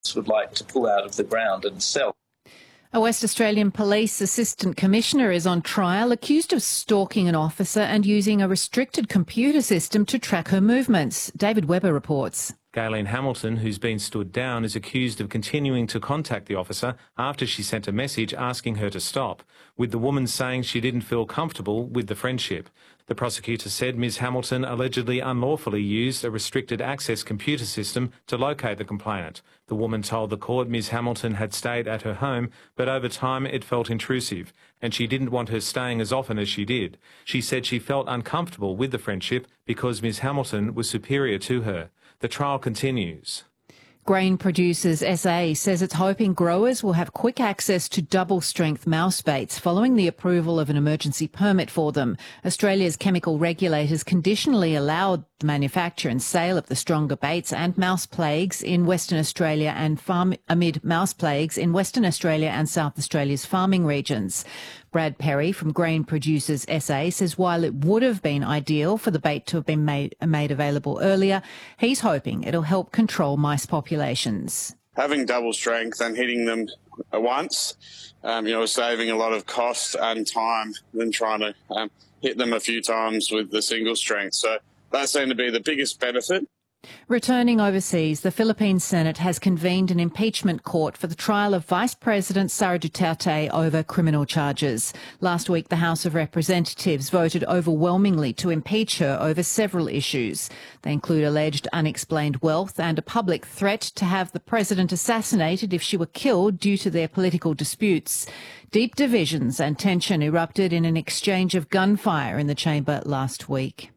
governments would like to pull out of the ground and sell. A West Australian Police Assistant Commissioner is on trial, accused of stalking an officer and using a restricted computer system to track her movements. David Webber reports. Gayleen Hamilton, who's been stood down, is accused of continuing to contact the officer after she sent a message asking her to stop, with the woman saying she didn't feel comfortable with the friendship. The prosecutor said Ms Hamilton allegedly unlawfully used a restricted access computer system to locate the complainant. The woman told the court Ms Hamilton had stayed at her home, but over time it felt intrusive, and she didn't want her staying as often as she did. She said she felt uncomfortable with the friendship because Ms Hamilton was superior to her. The trial continues. Grain Producers SA says it's hoping growers will have quick access to double-strength mouse baits following the approval of an emergency permit for them. Australia's chemical regulators conditionally allowed the manufacture and sale of the stronger baits and mouse plagues in Western Australia and amid mouse plagues in Western Australia and South Australia's farming regions. Brad Perry from Grain Producers SA says while it would have been ideal for the bait to have been made available earlier, he's hoping it'll help control mice populations. Having double strength and hitting them at once, saving a lot of cost and time than trying to hit them a few times with the single strength. So that seemed to be the biggest benefit. Returning overseas, the Philippine Senate has convened an impeachment court for the trial of Vice President Sara Duterte over criminal charges. Last week, the House of Representatives voted overwhelmingly to impeach her over several issues. They include alleged unexplained wealth and a public threat to have the president assassinated if she were killed due to their political disputes. Deep divisions and tension erupted in an exchange of gunfire in the chamber last week.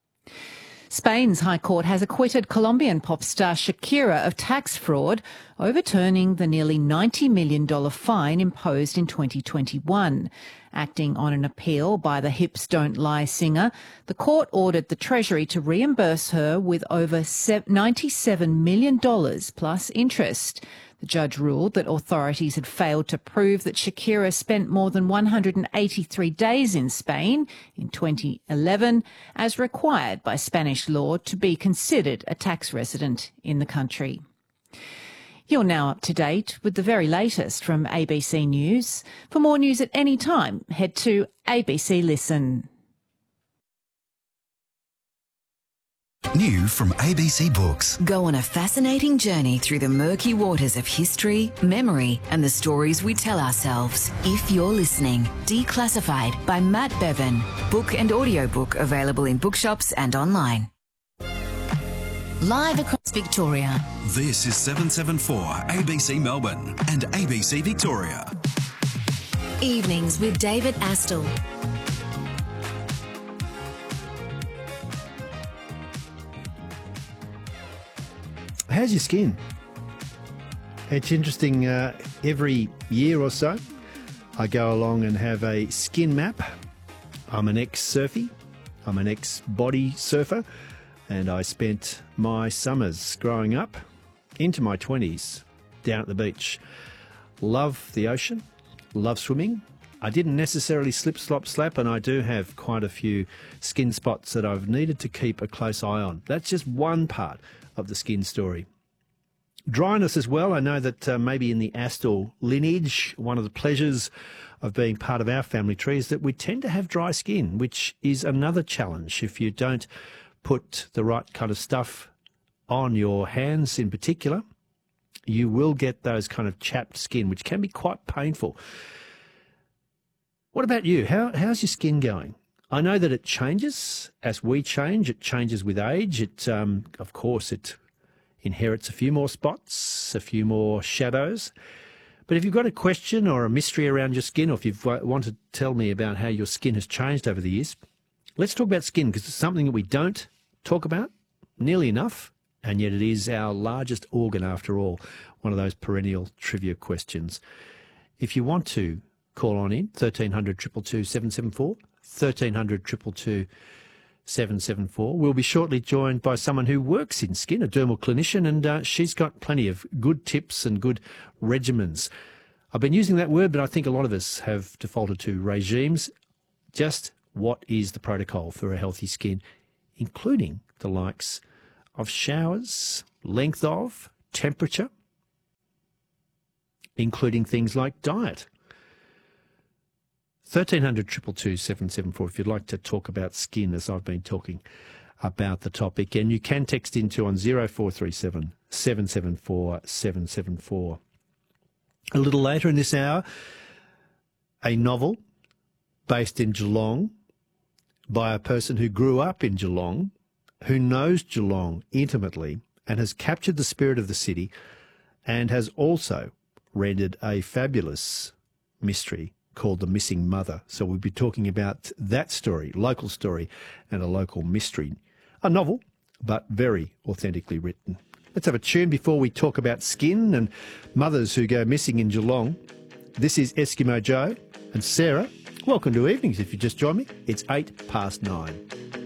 Spain's High Court has acquitted Colombian pop star Shakira of tax fraud, overturning the nearly $90 million fine imposed in 2021. Acting on an appeal by the Hips Don't Lie singer, the court ordered the Treasury to reimburse her with over $97 million plus interest. The judge ruled that authorities had failed to prove that Shakira spent more than 183 days in Spain in 2011, as required by Spanish law to be considered a tax resident in the country. You're now up to date with the very latest from ABC News. For more news at any time, head to ABC Listen. New from ABC Books. Go on a fascinating journey through the murky waters of history, memory, and the stories we tell ourselves. If You're Listening, Declassified by Matt Bevan. Book and audiobook available in bookshops and online. Live across Victoria. This is 774 ABC Melbourne and ABC Victoria. Evenings with David Astle. How's your skin? It's interesting, every year or so, I go along and have a skin map. I'm an ex-surfie, I'm an ex-body surfer, and I spent my summers growing up into my 20s down at the beach. Love the ocean, love swimming. I didn't necessarily slip, slop, slap, and I do have quite a few skin spots that I've needed to keep a close eye on. That's just one part of the skin story. Dryness as well. I know that maybe in the Astle lineage, one of the pleasures of being part of our family tree is that we tend to have dry skin, which is another challenge. If you don't put the right kind of stuff on your hands in particular, you will get those kind of chapped skin, which can be quite painful. What about you? How's your skin going? I know that it changes as we change. It changes with age. Of course, it inherits a few more spots, a few more shadows. But if you've got a question or a mystery around your skin, or if you want to tell me about how your skin has changed over the years, let's talk about skin, because it's something that we don't talk about nearly enough, and yet it is our largest organ after all. One of those perennial trivia questions. If you want to call on in, 1300 222 774, 1300 222 774. We'll be shortly joined by someone who works in skin, a dermal clinician, and she's got plenty of good tips and good regimens. I've been using that word, but I think a lot of us have defaulted to regimes. Just what is the protocol for a healthy skin, including the likes of showers, length of, temperature, including things like diet. 1300 222 774 if you'd like to talk about skin, as I've been talking about the topic. And you can text into on 0437 774 774. A little later in this hour, a novel based in Geelong by a person who grew up in Geelong, who knows Geelong intimately and has captured the spirit of the city and has also rendered a fabulous mystery called The Missing Mother. So we'll be talking about that story, local story, and a local mystery. A novel, but very authentically written. Let's have a tune before we talk about skin and mothers who go missing in Geelong. This is Eskimo Joe and Sarah. Welcome to Evenings if you just joined me. It's 9:08.